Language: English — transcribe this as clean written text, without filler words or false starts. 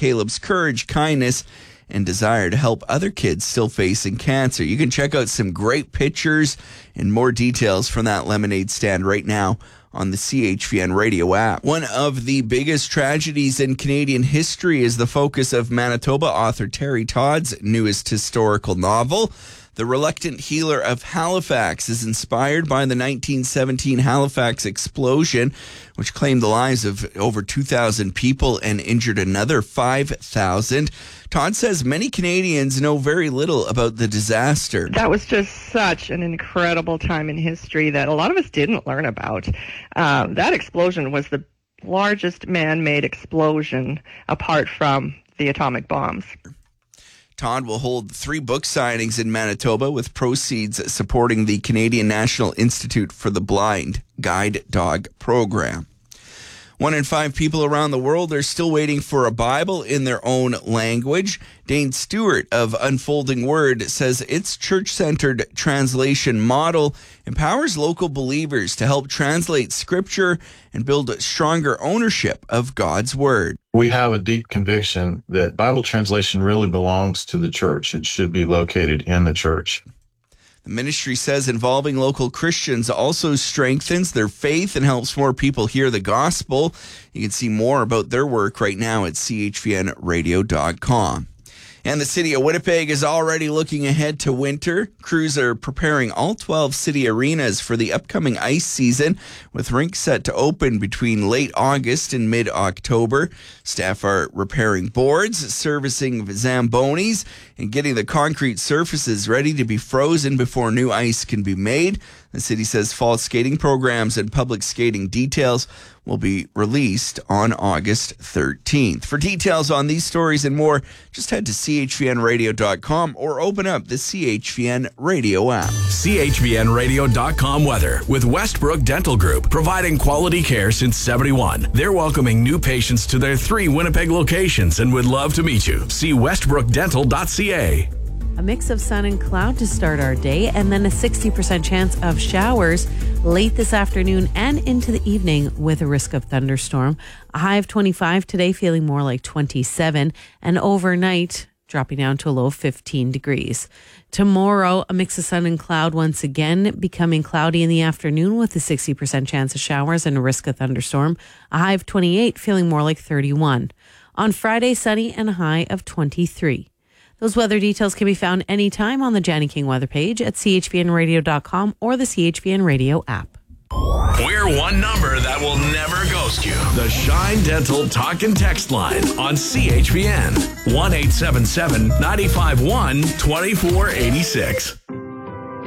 Caleb's courage, kindness, and desire to help other kids still facing cancer. You can check out some great pictures and more details from that lemonade stand right now on the CHVN radio app. One of the biggest tragedies in Canadian history is the focus of Manitoba author Terry Todd's newest historical novel. The Reluctant Healer of Halifax is inspired by the 1917 Halifax explosion, which claimed the lives of over 2,000 people and injured another 5,000. Todd says many Canadians know very little about the disaster. That was just such an incredible time in history that a lot of us didn't learn about. That explosion was the largest man-made explosion apart from the atomic bombs. Todd will hold 3 book signings in Manitoba with proceeds supporting the Canadian National Institute for the Blind Guide Dog program. 1 in 5 people around the world are still waiting for a Bible in their own language. Dane Stewart of Unfolding Word says its church-centered translation model empowers local believers to help translate Scripture and build stronger ownership of God's Word. We have a deep conviction that Bible translation really belongs to the church. It should be located in the church. The ministry says involving local Christians also strengthens their faith and helps more people hear the gospel. You can see more about their work right now at chvnradio.com. And the city of Winnipeg is already looking ahead to winter. Crews are preparing all 12 city arenas for the upcoming ice season, with rinks set to open between late August and mid-October. Staff are repairing boards, servicing Zambonis, and getting the concrete surfaces ready to be frozen before new ice can be made. The city says fall skating programs and public skating details will be released on August 13th. For details on these stories and more, just head to chvnradio.com or open up the CHVN Radio app. chvnradio.com weather with Westbrook Dental Group, providing quality care since 71. They're welcoming new patients to their 3 Winnipeg locations and would love to meet you. See westbrookdental.ca. A mix of sun and cloud to start our day, and then a 60% chance of showers late this afternoon and into the evening with a risk of thunderstorm. A high of 25 today, feeling more like 27, and overnight dropping down to a low of 15 degrees. Tomorrow, a mix of sun and cloud once again, becoming cloudy in the afternoon with a 60% chance of showers and a risk of thunderstorm. A high of 28, feeling more like 31. On Friday, sunny and a high of 23. Those weather details can be found anytime on the Janny King weather page at chvnradio.com or the CHVN Radio app. We're one number that will never ghost you. The Shine Dental Talk and Text line on CHVN. 1-877-951-2486.